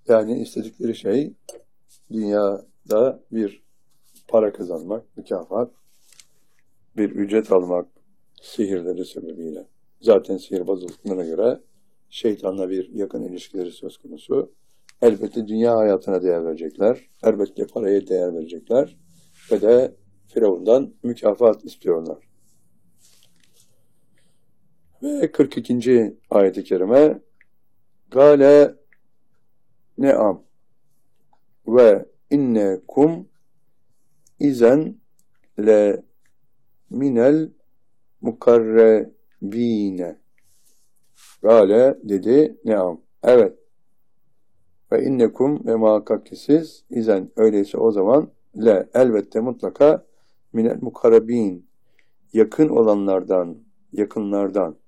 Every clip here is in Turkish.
Yani istedikleri şey dünyada bir para kazanmak, mükafat, bir ücret almak sihirleri sebebiyle. Zaten sihirbaz olduklarına göre şeytanla bir yakın ilişkileri söz konusu. Elbette dünya hayatına değer verecekler. Elbette paraya değer verecekler. Ve de Firavun'dan mükafat istiyorlar. Ve 42. ayet-i kerime Gale ne'am ve innekum izen le minel mukarrebine. Gale dedi ne'am. Evet. Ve innekum ve muhakkak ki siz izen öyleyse o zaman le elbette mutlaka minel mukarrebin yakın olanlardan, yakınlardan.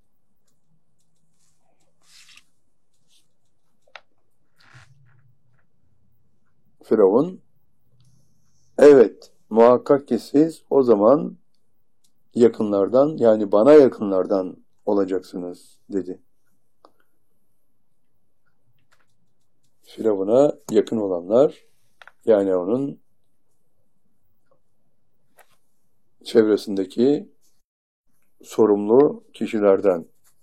Firavun evet muhakkak ki siz o zaman yakınlardan yani bana yakınlardan olacaksınız dedi. Firavun'a yakın olanlar yani onun çevresindeki sorumlu kişilerden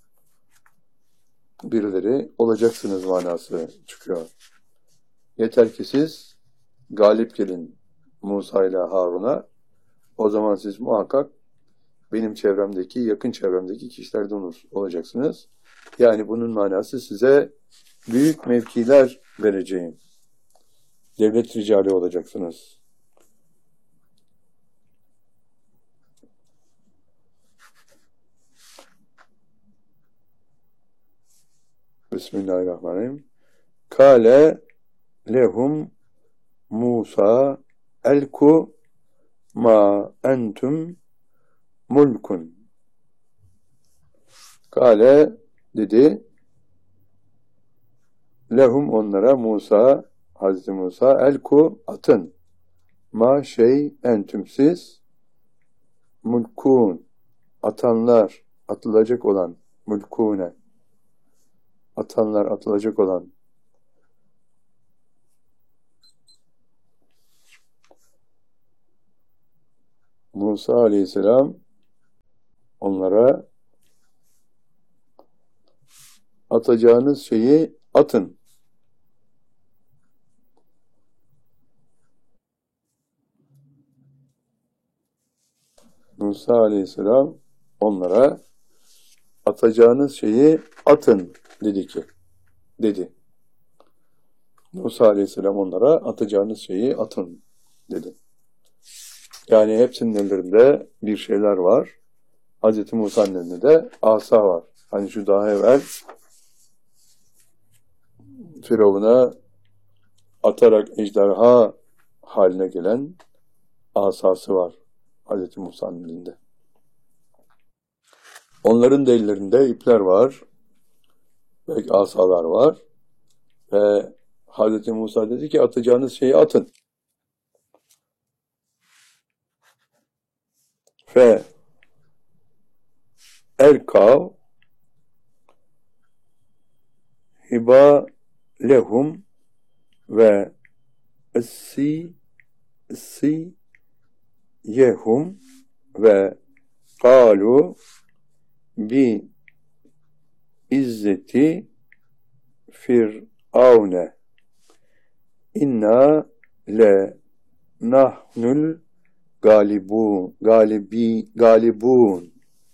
birileri olacaksınız manası çıkıyor. Yeter ki siz galip gelin Musa ile Harun'a. O zaman siz muhakkak benim çevremdeki, yakın çevremdeki kişilerden olacaksınız. Yani bunun manası size büyük mevkiler vereceğim. Devlet ricali olacaksınız. Bismillahirrahmanirrahim. Kale lehum Musa elku ma entum mulkun. Kale dedi lehum onlara Musa, Hazreti Musa elku atın. Ma şey entüm siz mulkun atanlar atılacak olan mulkune atanlar atılacak olan Musa aleyhisselam onlara atacağınız şeyi atın. Musa aleyhisselam onlara atacağınız şeyi atın dedi. Musa aleyhisselam onlara atacağınız şeyi atın dedi. Yani hepsinin ellerinde bir şeyler var. Hz. Musa'nın elinde de asa var. Hani şu daha evvel Firavun'a atarak ejderha haline gelen asası var Hz. Musa'nın elinde. Onların da ellerinde ipler var. Belki asalar var. Ve Hz. Musa dedi ki atacağınız şeyi atın. Ve erkav hiba lehum ve si yehum ve kalu bi izzeti firavne inna le nahnul galibun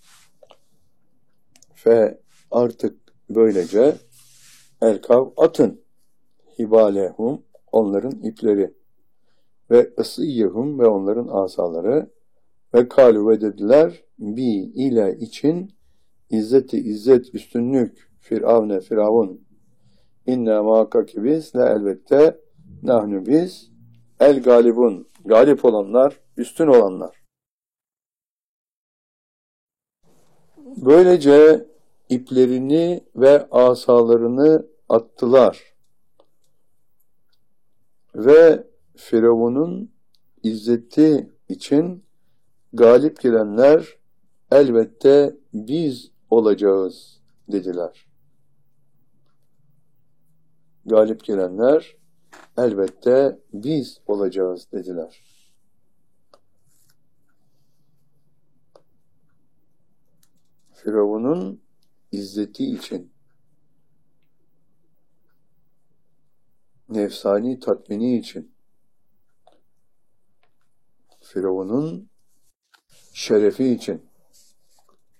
ve artık böylece erkav atın hibalehum onların ipleri ve ısıyyehum ve onların asaları ve kalu ve dediler bi ile için izzet üstünlük firavun inna muhakkak ki biz ne elbette nahnu biz el galibun galip olanlar üstün olanlar. Böylece iplerini ve asalarını attılar ve Firavun'un izzeti için galip gelenler elbette biz olacağız dediler. galip gelenler elbette biz olacağız dediler. Firavun'un izzeti için, nefsani tatmini için, Firavun'un şerefi için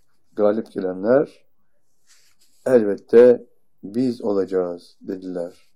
galip gelenler elbette biz olacağız dediler.